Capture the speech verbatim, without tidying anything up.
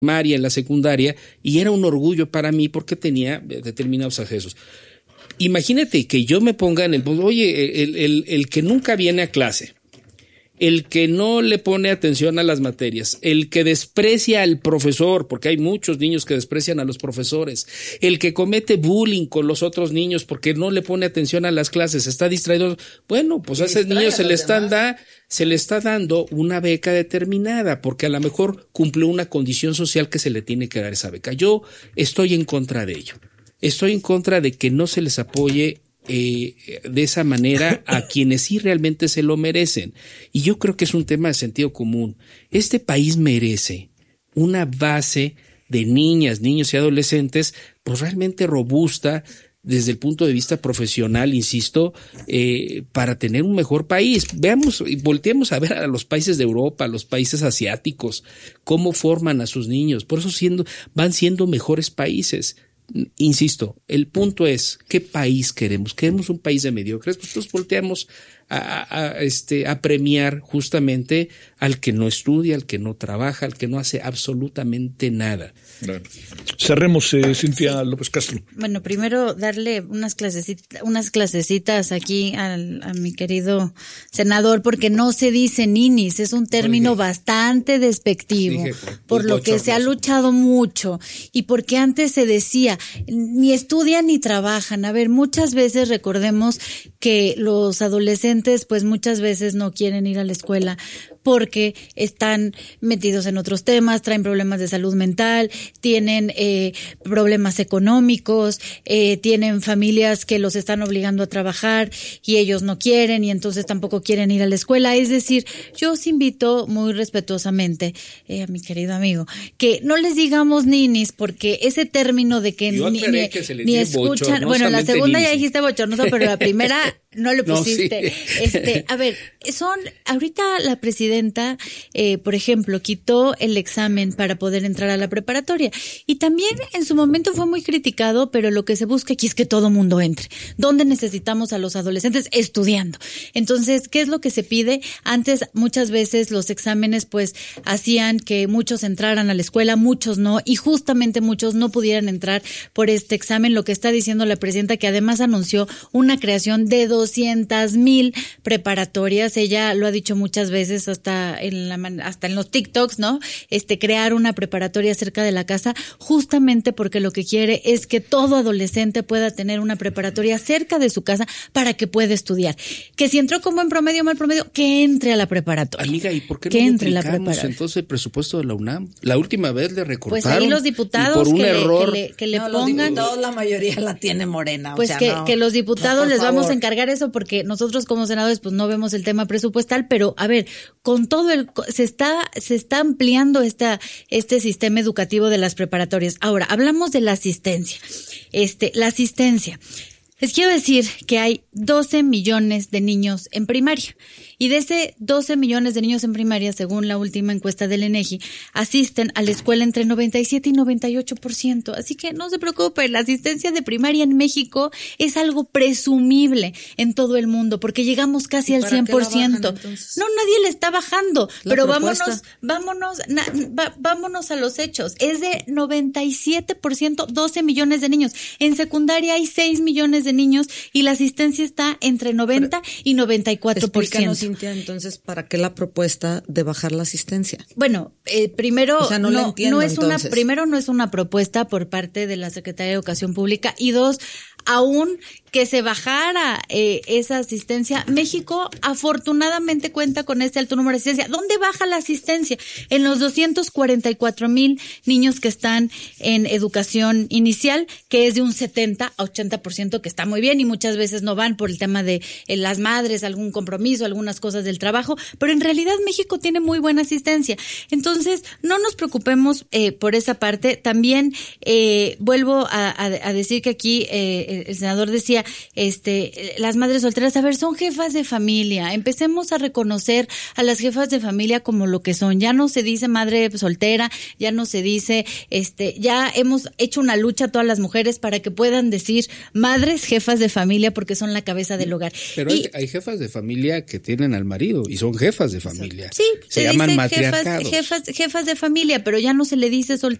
primaria, en la secundaria, y era un orgullo para mí porque tenía determinados accesos. Imagínate que yo me ponga en el, oye, el, el, el que nunca viene a clase, el que no le pone atención a las materias, el que desprecia al profesor, porque hay muchos niños que desprecian a los profesores, el que comete bullying con los otros niños porque no le pone atención a las clases, está distraído. Bueno, pues a ese niño se le están da, se le está dando una beca determinada, porque a lo mejor cumple una condición social que se le tiene que dar esa beca. Yo estoy en contra de ello. Estoy en contra de que no se les apoye Eh, de esa manera a quienes sí realmente se lo merecen. Y yo creo que es un tema de sentido común. Este país merece una base de niñas, niños y adolescentes pues realmente robusta desde el punto de vista profesional, insisto, eh, para tener un mejor país. Veamos y volteemos a ver a los países de Europa, a los países asiáticos, cómo forman a sus niños. Por eso siendo, van siendo mejores países. Insisto, el punto es, ¿qué país queremos? ¿Queremos un país de mediocres? Pues entonces volteamos a, a, a, este, a premiar justamente al que no estudia, al que no trabaja, al que no hace absolutamente nada. Claro. Cerremos, eh, Cintia sí. López Castro. Bueno, primero darle unas clasecitas, unas clasecitas aquí al, a mi querido senador, porque no se dice ninis, es un término bastante despectivo, Dije, por lo que se ha luchado mucho y porque antes se decía ni estudian ni trabajan. A ver, muchas veces recordemos que los adolescentes pues muchas veces no quieren ir a la escuela porque están metidos en otros temas, traen problemas de salud mental, tienen eh, problemas económicos, eh, tienen familias que los están obligando a trabajar y ellos no quieren y entonces tampoco quieren ir a la escuela. Es decir, yo os invito muy respetuosamente eh, a mi querido amigo que no les digamos ninis, porque ese término de que yo ni, ni, que se les ni escuchan, bueno, la segunda ninis. Ya dijiste bochornoso, pero la primera no le pusiste. No, sí. Este, a ver, son, ahorita la presidenta, eh, por ejemplo, quitó el examen para poder entrar a la preparatoria. Y también en su momento fue muy criticado, pero lo que se busca aquí es que todo mundo entre. ¿Dónde necesitamos a los adolescentes? Estudiando. Entonces, ¿qué es lo que se pide? Antes, muchas veces los exámenes, pues, hacían que muchos entraran a la escuela, muchos no, y justamente muchos no pudieran entrar por este examen. Lo que está diciendo la presidenta, que además anunció una creación de doscientas mil preparatorias. Ella lo ha dicho muchas veces, hasta en la, hasta en los TikToks, ¿no? Este, crear una preparatoria cerca de la casa, justamente porque lo que quiere es que todo adolescente pueda tener una preparatoria cerca de su casa para que pueda estudiar. Que si entró con buen promedio o mal promedio, que entre a la preparatoria. Amiga, ¿y por qué no que entre la preparatoria? Entonces el presupuesto de la UNAM? La última vez le recortaron. Pues ahí los diputados por un que, error, le, que le, que le no, pongan. Toda la mayoría la tiene Morena. Pues o sea, que, no, que los diputados no, les favor. vamos a encargar eso, porque nosotros como senadores pues no vemos el tema presupuestal, pero a ver, con todo el se está se está ampliando esta este sistema educativo de las preparatorias. Ahora, hablamos de la asistencia. Este, la asistencia. Les quiero decir que hay doce millones de niños en primaria. Y de ese doce millones de niños en primaria, según la última encuesta del INEGI, asisten a la escuela entre noventa y siete y noventa y ocho por ciento. Así que no se preocupen, la asistencia de primaria en México es algo presumible en todo el mundo, porque llegamos casi al cien por ciento. Bajan, no, nadie le está bajando, la pero propuesta. vámonos, vámonos, na, va, vámonos a los hechos. Es de noventa y siete por ciento, doce millones de niños. En secundaria hay seis millones de niños y la asistencia está entre noventa pero, y noventa y cuatro por ciento. Cintia, entonces, ¿para qué la propuesta de bajar la asistencia? Bueno, eh, primero, o sea, no, no, entiendo, no es entonces. una, primero no es una propuesta por parte de la Secretaría de Educación Pública, y dos, aún que se bajara eh, esa asistencia, México afortunadamente cuenta con este alto número de asistencia. ¿Dónde baja la asistencia? En los doscientos cuarenta y cuatro mil niños que están en educación inicial, que es de un setenta a ochenta por ciento, que está muy bien, y muchas veces no van por el tema de eh, las madres, algún compromiso, algunas cosas del trabajo, pero en realidad México tiene muy buena asistencia. Entonces, no nos preocupemos eh, por esa parte. También eh, vuelvo a, a, a decir que aquí eh, eh, el senador decía, este, las madres solteras, a ver, son jefas de familia. Empecemos a reconocer a las jefas de familia como lo que son. Ya no se dice madre soltera, ya no se dice, este, ya hemos hecho una lucha todas las mujeres para que puedan decir madres jefas de familia porque son la cabeza del hogar. Pero y, hay, hay jefas de familia que tienen al marido y son jefas de familia. Sí, se, se llaman dice matriarcados. Jefas, jefas, jefas de familia, pero ya no se le dice sol,